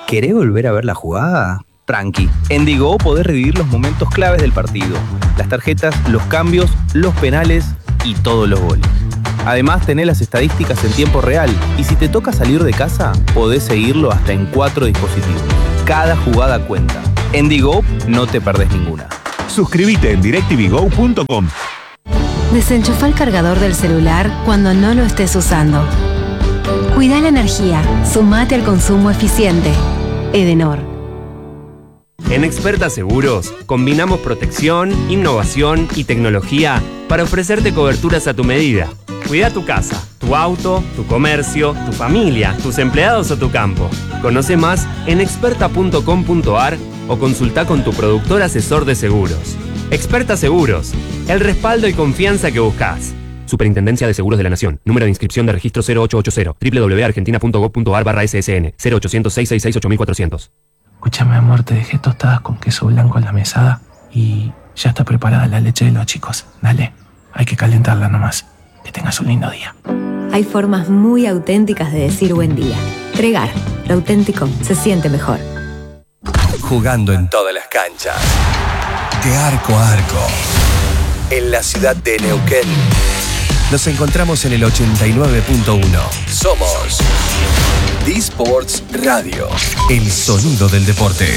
¿Querés volver a ver la jugada? Tranqui, en Digo podés revivir los momentos claves del partido, las tarjetas, los cambios, los penales y todos los goles. Además tenés las estadísticas en tiempo real y si te toca salir de casa, podés seguirlo hasta en 4 dispositivos. Cada jugada cuenta. En Digo no te perdés ninguna. Suscríbete en directvgo.com. Desenchufa el cargador del celular cuando no lo estés usando. Cuida la energía. Sumate al consumo eficiente. Edenor. En Experta Seguros, combinamos protección, innovación y tecnología para ofrecerte coberturas a tu medida. Cuida tu casa, tu auto, tu comercio, tu familia, tus empleados o tu campo. Conoce más en experta.com.ar o consulta con tu productor asesor de seguros. Experta Seguros, el respaldo y confianza que buscas. Superintendencia de Seguros de la Nación. Número de inscripción de registro 0880. www.argentina.gov.ar/SSN 0800-666-8400. Escúchame, amor, te dejé tostadas con queso blanco en la mesada y ya está preparada la leche de los chicos. Dale, hay que calentarla nomás. Que tengas un lindo día. Hay formas muy auténticas de decir buen día. Tregar, lo auténtico se siente mejor. Jugando en todas las canchas, de arco a arco, en la ciudad de Neuquén. Nos encontramos en el 89.1. Somos D-Sports Radio, el sonido del deporte.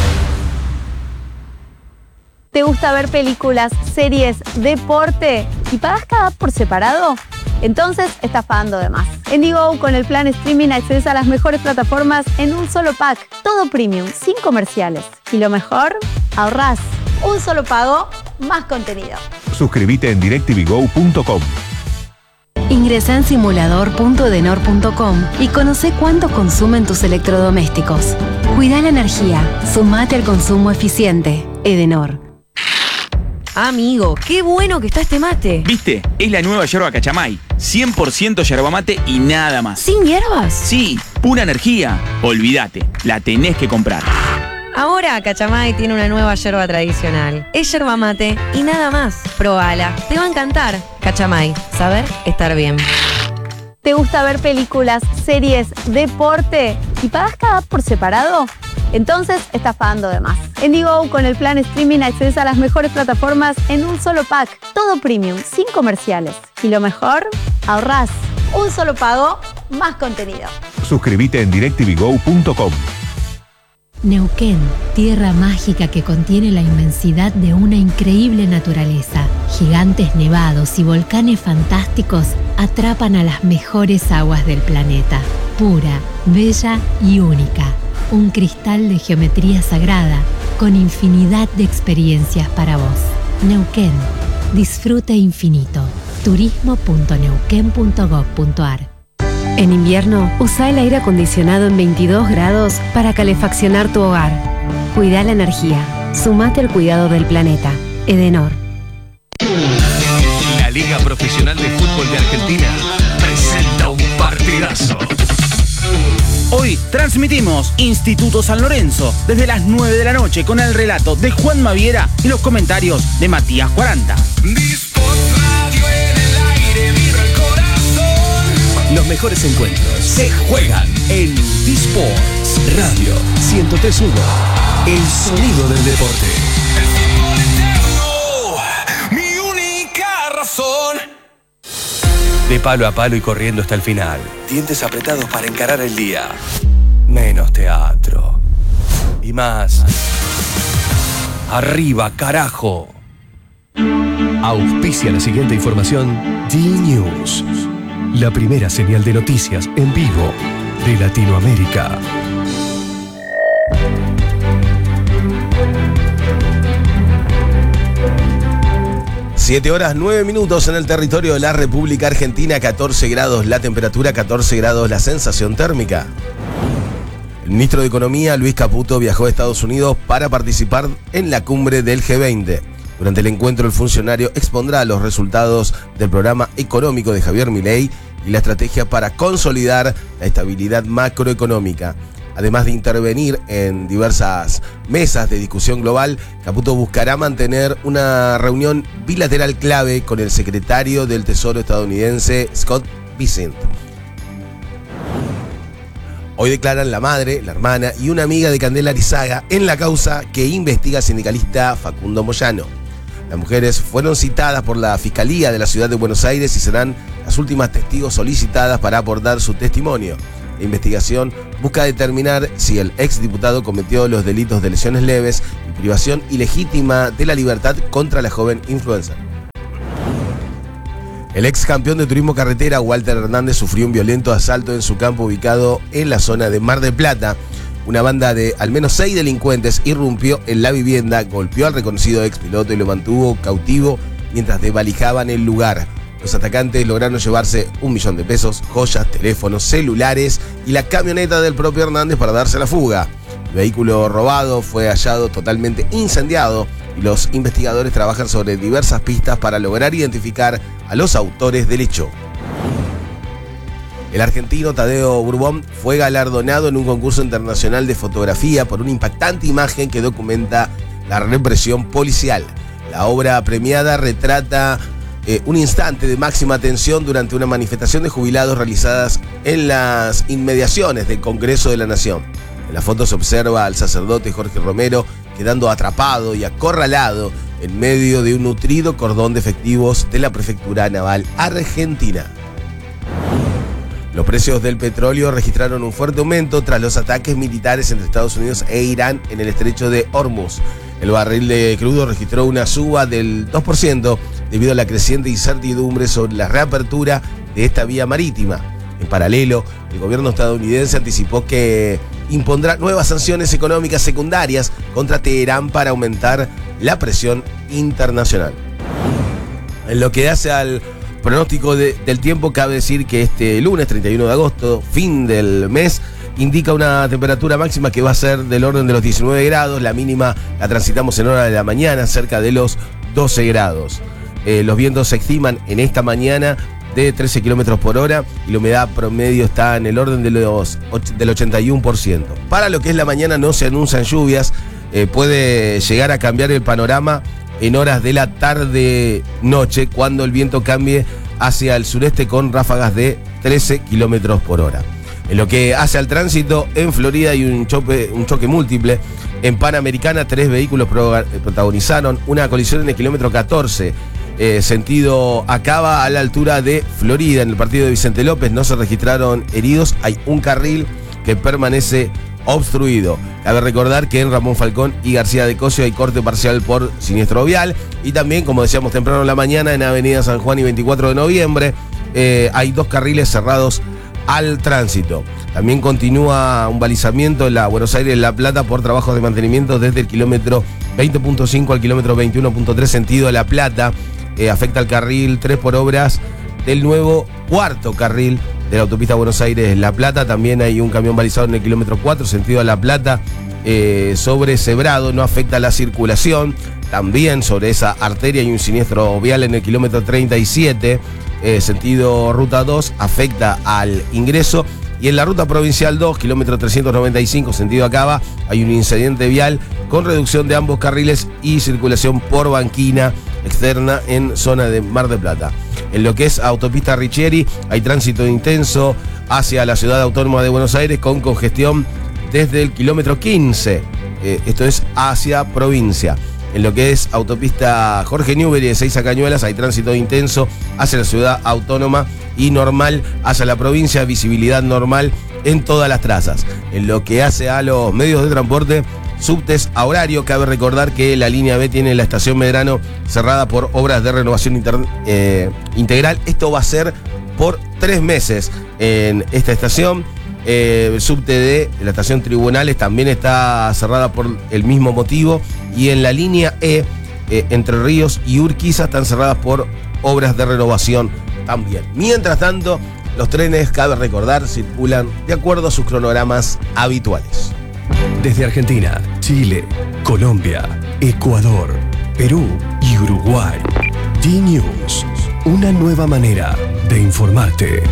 ¿Te gusta ver películas, series, deporte y pagas cada app por separado? Entonces estás pagando de más. En Digo, con el plan streaming accedes a las mejores plataformas en un solo pack. Todo premium, sin comerciales. Y lo mejor, ahorrás. Un solo pago, más contenido. Suscríbete en directvgo.com. Ingresa en simulador.edenor.com y conoce cuánto consumen tus electrodomésticos. Cuida la energía. Sumate al consumo eficiente. Edenor. Amigo, qué bueno que está este mate. ¿Viste? Es la nueva yerba Cachamay. 100% yerba mate y nada más. ¿Sin hierbas? Sí, pura energía. Olvídate, la tenés que comprar. Ahora Cachamay tiene una nueva yerba tradicional. Es yerba mate y nada más. Probala, te va a encantar. Cachamay, saber estar bien. ¿Te gusta ver películas, series, deporte y pagas cada app por separado? Entonces estás pagando de más. En Digo, con el plan streaming accedes a las mejores plataformas en un solo pack. Todo premium, sin comerciales. Y lo mejor, ahorrás. Un solo pago, más contenido. Suscríbete en directvgo.com. Neuquén, tierra mágica que contiene la inmensidad de una increíble naturaleza. Gigantes nevados y volcanes fantásticos atrapan a las mejores aguas del planeta. Pura, bella y única. Un cristal de geometría sagrada con infinidad de experiencias para vos. Neuquén, disfrute infinito. turismo.neuquén.gov.ar. En invierno, usa el aire acondicionado en 22 grados para calefaccionar tu hogar. Cuida la energía. Sumate al cuidado del planeta. Edenor. La Liga Profesional de Fútbol de Argentina presenta un partidazo. Hoy transmitimos Instituto San Lorenzo desde las 9 de la noche con el relato de Juan Maviera y los comentarios de Matías 40. Los mejores encuentros se juegan en D-Sports Radio 103.1. El sonido del deporte. El fútbol eterno, mi única razón. De palo a palo y corriendo hasta el final. Dientes apretados para encarar el día. Menos teatro. Y más. Arriba, carajo. Auspicia la siguiente información. D-News. La primera señal de noticias en vivo de Latinoamérica. Siete horas 9 minutos en el territorio de la República Argentina, 14 grados la temperatura, 14 grados la sensación térmica. El ministro de Economía, Luis Caputo, viajó a Estados Unidos para participar en la cumbre del G20. Durante el encuentro, el funcionario expondrá los resultados del programa económico de Javier Milei y la estrategia para consolidar la estabilidad macroeconómica. Además de intervenir en diversas mesas de discusión global, Caputo buscará mantener una reunión bilateral clave con el secretario del Tesoro estadounidense, Scott Bessent. Hoy declaran la madre, la hermana y una amiga de Candela Arizaga en la causa que investiga el sindicalista Facundo Moyano. Las mujeres fueron citadas por la Fiscalía de la Ciudad de Buenos Aires y serán las últimas testigos solicitadas para aportar su testimonio. La investigación busca determinar si el exdiputado cometió los delitos de lesiones leves y privación ilegítima de la libertad contra la joven influencer. El ex campeón de turismo carretera, Walter Hernández, sufrió un violento asalto en su campo ubicado en la zona de Mar del Plata. Una banda de al menos 6 delincuentes irrumpió en la vivienda, golpeó al reconocido ex piloto y lo mantuvo cautivo mientras desvalijaban el lugar. Los atacantes lograron llevarse 1 millón de pesos, joyas, teléfonos, celulares y la camioneta del propio Hernández para darse la fuga. El vehículo robado fue hallado totalmente incendiado y los investigadores trabajan sobre diversas pistas para lograr identificar a los autores del hecho. El argentino Tadeo Bourbon fue galardonado en un concurso internacional de fotografía por una impactante imagen que documenta la represión policial. La obra premiada retrata un instante de máxima tensión durante una manifestación de jubilados realizadas en las inmediaciones del Congreso de la Nación. En la foto se observa al sacerdote Jorge Romero quedando atrapado y acorralado en medio de un nutrido cordón de efectivos de la Prefectura Naval Argentina. Los precios del petróleo registraron un fuerte aumento tras los ataques militares entre Estados Unidos e Irán en el estrecho de Hormuz. El barril de crudo registró una suba del 2% debido a la creciente incertidumbre sobre la reapertura de esta vía marítima. En paralelo, el gobierno estadounidense anticipó que impondrá nuevas sanciones económicas secundarias contra Teherán para aumentar la presión internacional. En lo que hace al pronóstico del tiempo, cabe decir que este lunes 31 de agosto, fin del mes, indica una temperatura máxima que va a ser del orden de los 19 grados, la mínima la transitamos en hora de la mañana, cerca de los 12 grados. Los vientos se estiman en esta mañana de 13 kilómetros por hora y la humedad promedio está en el orden del 81%. Para lo que es la mañana no se anuncian lluvias, puede llegar a cambiar el panorama en horas de la tarde-noche cuando el viento cambie hacia el sureste con ráfagas de 13 kilómetros por hora. En lo que hace al tránsito, en Florida hay un choque múltiple. En Panamericana, 3 vehículos protagonizaron una colisión en el kilómetro 14. Sentido Acaba, a la altura de Florida. En el partido de Vicente López no se registraron heridos. Hay un carril que permanece obstruido. Cabe recordar que en Ramón Falcón y García de Cosio hay corte parcial por siniestro vial. Y también, como decíamos temprano en la mañana, en Avenida San Juan y 24 de noviembre, hay 2 carriles cerrados al tránsito. También continúa un balizamiento en la Buenos Aires-La Plata por trabajos de mantenimiento desde el kilómetro 20.5 al kilómetro 21.3 sentido La Plata. Afecta al carril 3 por obras del nuevo 4º carril de la autopista Buenos Aires-La Plata. También hay un camión balizado en el kilómetro 4 sentido La Plata sobre Cebrado, no afecta la circulación. También sobre esa arteria hay un siniestro vial en el kilómetro 37 sentido Ruta 2, afecta al ingreso. Y en la ruta provincial 2, kilómetro 395, sentido Acaba, hay un incidente vial con reducción de ambos carriles y circulación por banquina externa en zona de Mar del Plata. En lo que es autopista Richieri, hay tránsito intenso hacia la ciudad autónoma de Buenos Aires con congestión desde el kilómetro 15, esto es hacia provincia. En lo que es autopista Jorge Newbery de Seiza Cañuelas, hay tránsito intenso hacia la ciudad autónoma y normal hacia la provincia, visibilidad normal en todas las trazas. En lo que hace a los medios de transporte, subtes a horario, cabe recordar que la línea B tiene la estación Medrano cerrada por obras de renovación integral. Esto va a ser por 3 meses en esta estación. El subte de la estación Tribunales también está cerrada por el mismo motivo. Y en la línea E, Entre Ríos y Urquiza, están cerradas por obras de renovación también. Mientras tanto, los trenes, cabe recordar, circulan de acuerdo a sus cronogramas habituales. Desde Argentina, Chile, Colombia, Ecuador, Perú y Uruguay. D-News, una nueva manera de informarte.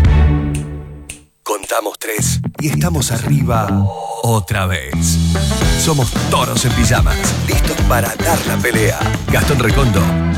Contamos 3 y estamos arriba otra vez. Somos toros en pijamas, listos para dar la pelea. Gastón Recondo